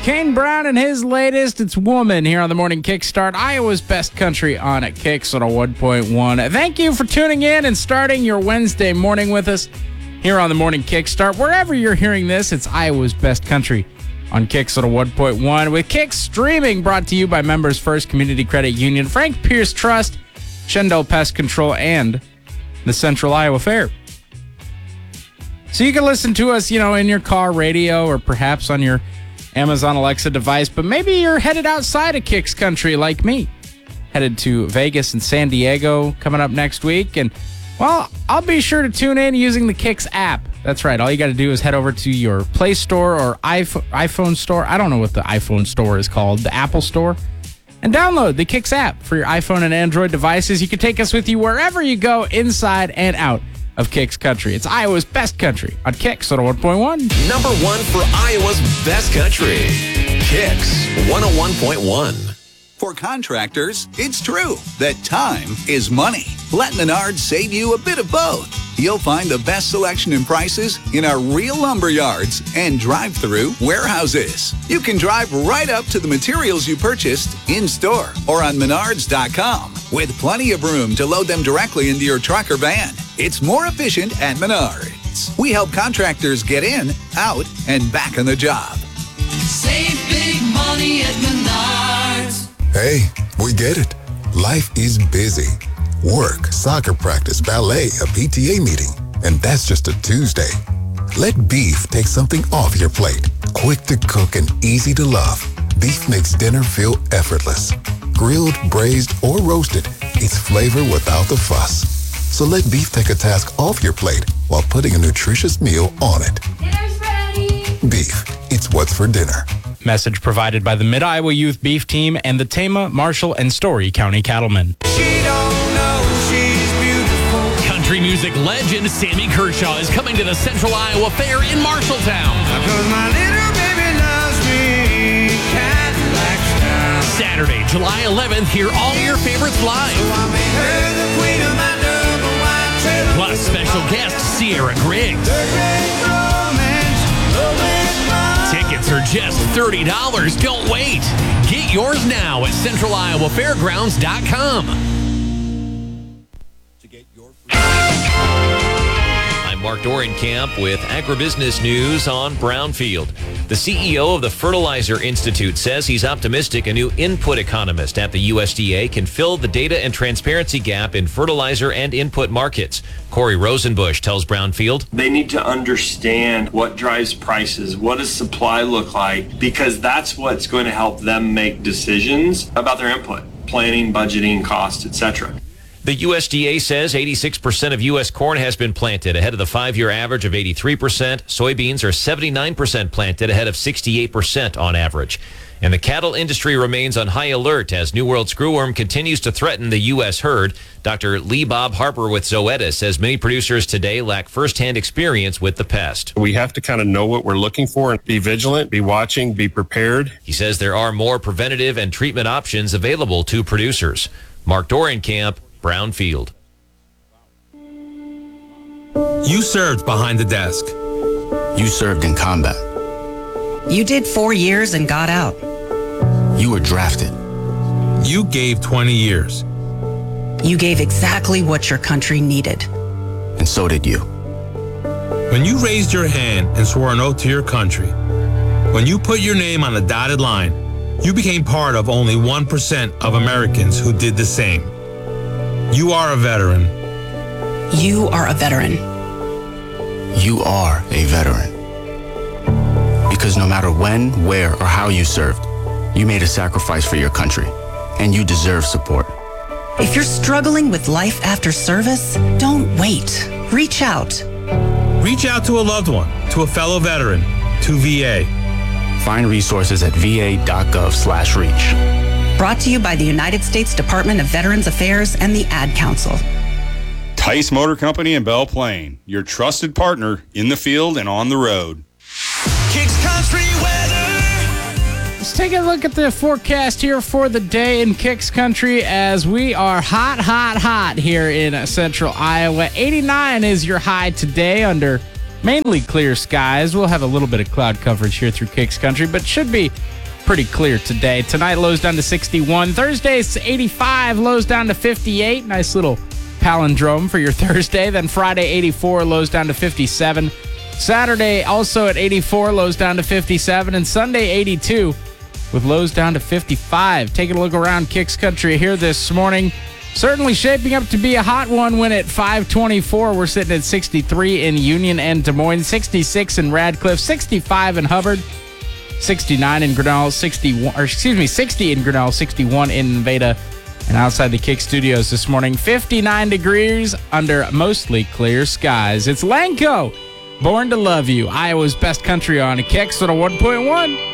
Kane Brown and his latest, it's Woman, here on the Morning Kickstart, Iowa's best country on Kicks on a 1.1. Thank you for tuning in and starting your Wednesday morning with us here on the Morning Kickstart. Wherever you're hearing this, it's Iowa's best country on Kicks on a 1.1. With Kicks streaming, brought to you by Members First Community Credit Union, Frank Pierce Trust, Shendel Pest Control, and the Central Iowa Fair. So you can listen to us, in your car radio or perhaps on your Amazon Alexa device, but maybe you're headed outside of Kicks country like me. Headed to Vegas and San Diego coming up next week. And, well, I'll be sure to tune in using the Kicks app. That's right. All you got to do is head over to your Play Store or iPhone Store. I don't know what the iPhone Store is called, the Apple Store. And download the Kicks app for your iPhone and Android devices. You can take us with you wherever you go, inside and out of Kicks country. It's Iowa's best country on Kicks on 1.1. Number one for Iowa's best country. Kicks 101.1. For contractors, it's true that time is money. Let Menards save you a bit of both. You'll find the best selection and prices in our real lumber yards and drive-through warehouses. You can drive right up to the materials you purchased in-store or on Menards.com with plenty of room to load them directly into your truck or van. It's more efficient at Menards. We help contractors get in, out, and back on the job. Save big money at Menards. Hey, we get it. Life is busy. Work, soccer practice, ballet, a PTA meeting. And that's just a Tuesday. Let Beef take something off your plate. Quick to cook and easy to love. Beef makes dinner feel effortless. Grilled, braised, or roasted, it's flavor without the fuss. So let Beef take a task off your plate while putting a nutritious meal on it. Dinner's ready. Beef, it's what's for dinner. Message provided by the Mid-Iowa Youth Beef Team and the Tama, Marshall, and Story County Cattlemen. She don't know she's beautiful. Country music legend Sammy Kershaw is coming to the Central Iowa Fair in Marshalltown. Because my little baby loves me, Cadillac style. Saturday, July 11th, hear all your favorites live. So I made her the queen of my double wide trailer. Plus special guest Sierra Griggs. The great romance, Tickets are just $30. Don't wait. Get yours now at centraliowafairgrounds.com. I'm Mark Dorenkamp with Agribusiness News on Brownfield. The CEO of the Fertilizer Institute says he's optimistic a new input economist at the USDA can fill the data and transparency gap in fertilizer and input markets. Corey Rosenbush tells Brownfield they need to understand what drives prices, what does supply look like, because that's what's going to help them make decisions about their input, planning, budgeting, cost, etc. The USDA says 86% of U.S. corn has been planted, ahead of the 5-year average of 83%. Soybeans are 79% planted, ahead of 68% on average. And the cattle industry remains on high alert as New World screwworm continues to threaten the U.S. herd. Dr. Lee Bob Harper with Zoetis says many producers today lack firsthand experience with the pest. We have to kind of know what we're looking for and be vigilant, be watching, be prepared. He says there are more preventative and treatment options available to producers. Mark Dorenkamp, Brownfield. You served behind the desk. You served in combat. You did 4 years and got out. You were drafted. You gave 20 years. You gave exactly what your country needed. And so did you. When you raised your hand and swore an oath to your country, when you put your name on a dotted line, you became part of only 1% of Americans who did the same. You are a veteran. You are a veteran. You are a veteran. Because no matter when, where, or how you served, you made a sacrifice for your country, and you deserve support. If you're struggling with life after service, don't wait. Reach out. Reach out to a loved one, to a fellow veteran, to VA. Find resources at va.gov/reach. Brought to you by the United States Department of Veterans Affairs and the Ad Council. Tice Motor Company in Belle Plaine, your trusted partner in the field and on the road. Kicks country weather. Let's take a look at the forecast here for the day in Kicks country as we are hot here in central Iowa. 89 is your high today under mainly clear skies. We'll have a little bit of cloud coverage here through Kicks Country, but should be pretty clear today. Tonight, lows down to 61. Thursday, it's 85. Lows down to 58. Nice little palindrome for your Thursday. Then Friday, 84. Lows down to 57. Saturday, also at 84. Lows down to 57. And Sunday, 82. With lows down to 55. Taking a look around Kicks Country here this morning. Certainly shaping up to be a hot one when at 5:24 we're sitting at 63 in Union and Des Moines, 66 in Radcliffe, 65 in Hubbard, 69 in Grinnell, 60 in Grinnell, 61 in Nevada. And outside the Kick Studios this morning, 59 degrees under mostly clear skies. It's Lanco, Born to Love You, Iowa's best country on Kicks 101.1.